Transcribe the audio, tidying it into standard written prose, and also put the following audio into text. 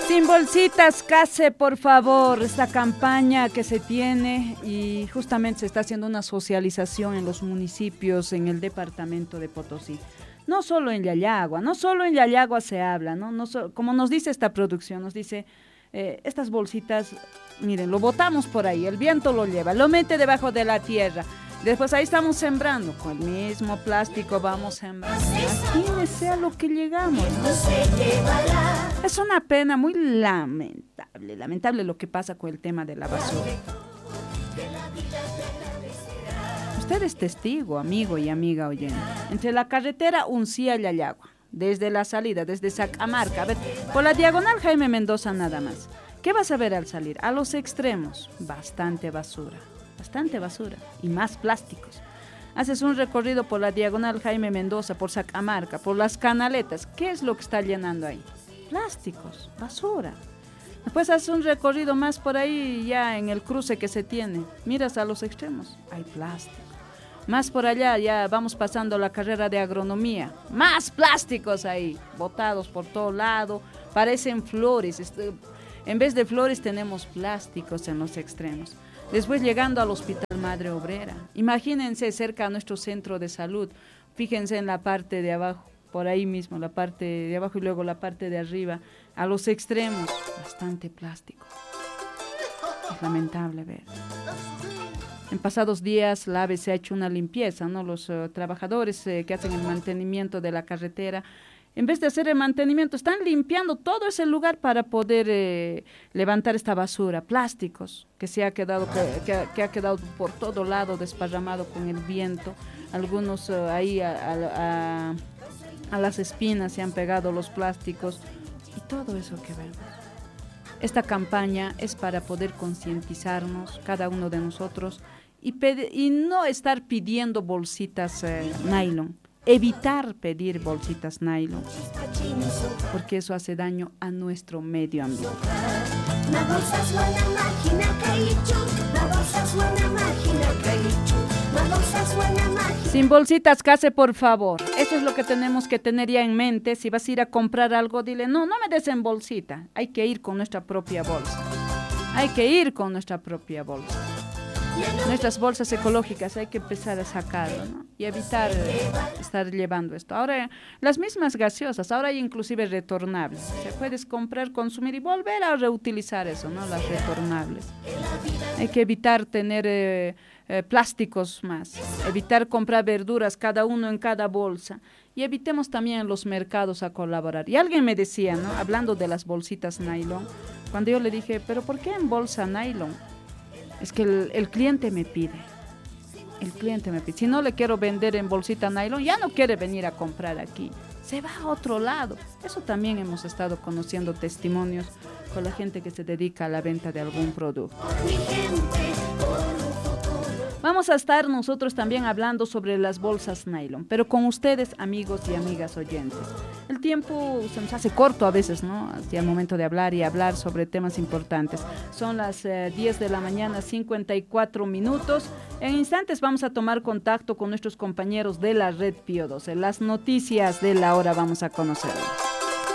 Sin bolsitas, case, por favor, esta campaña que se tiene y justamente se está haciendo una socialización en los municipios, en el departamento de Potosí. No solo en Yayagua se habla, ¿no? Como nos dice esta producción, nos dice, estas bolsitas, miren, lo botamos por ahí, el viento lo lleva, lo mete debajo de la tierra. Después ahí estamos sembrando, con el mismo plástico vamos sembrando. Imagínense a lo que llegamos, ¿no? Es una pena muy lamentable lo que pasa con el tema de la basura. Usted es testigo, amigo y amiga oyente. Entre la carretera Uncía-Yayagua, desde la salida, desde Sacamarca, a ver, por la diagonal Jaime Mendoza nada más. ¿Qué vas a ver al salir? A los extremos, bastante basura y más plásticos. Haces un recorrido por la diagonal Jaime Mendoza, por Sacamarca, por las canaletas. ¿Qué es lo que está llenando ahí? Plásticos, basura. Después haces un recorrido más por ahí, ya en el cruce que se tiene. Miras a los extremos, hay plástico. Más por allá, ya vamos pasando la carrera de agronomía. Más plásticos ahí, botados por todo lado. Parecen flores. En vez de flores tenemos plásticos en los extremos. Después llegando al Hospital Madre Obrera. Imagínense cerca a nuestro centro de salud. Fíjense en la parte de abajo, por ahí mismo, la parte de abajo y luego la parte de arriba. A los extremos, bastante plástico. Es lamentable ver. En pasados días la AVE se ha hecho una limpieza, ¿no? Los trabajadores que hacen el mantenimiento de la carretera, en vez de hacer el mantenimiento, están limpiando todo ese lugar para poder levantar esta basura, plásticos, que se ha quedado, que ha quedado por todo lado desparramado con el viento. Algunos ahí a las espinas se han pegado los plásticos y todo eso que vemos. Esta campaña es para poder concientizarnos, cada uno de nosotros, y no estar pidiendo bolsitas nylon. Evitar pedir bolsitas nylon, porque eso hace daño a nuestro medio ambiente. Sin bolsitas, case, por favor. Eso es lo que tenemos que tener ya en mente. Si vas a ir a comprar algo, dile, no me des en bolsita. Hay que ir con nuestra propia bolsa. Nuestras bolsas ecológicas hay que empezar a sacarlo, ¿no? Y evitar estar llevando esto. Ahora, las mismas gaseosas, ahora hay inclusive retornables. Se puedes comprar, consumir y volver a reutilizar eso, ¿no? Las retornables. Hay que evitar tener plásticos más, evitar comprar verduras, cada uno en cada bolsa. Y evitemos también en los mercados a colaborar. Y alguien me decía, ¿no? Hablando de las bolsitas nylon, cuando yo le dije, ¿pero por qué en bolsa nylon? Es que el cliente me pide. Si no le quiero vender en bolsita nylon, ya no quiere venir a comprar aquí. Se va a otro lado. Eso también hemos estado conociendo testimonios con la gente que se dedica a la venta de algún producto. Vamos a estar nosotros también hablando sobre las bolsas nylon, pero con ustedes, amigos y amigas oyentes. El tiempo se nos hace corto a veces, ¿no? Hacia el momento de hablar y hablar sobre temas importantes. Son las 10 de la mañana, 54 minutos. En instantes vamos a tomar contacto con nuestros compañeros de la Red Pío 12. Las noticias de la hora vamos a conocerlas.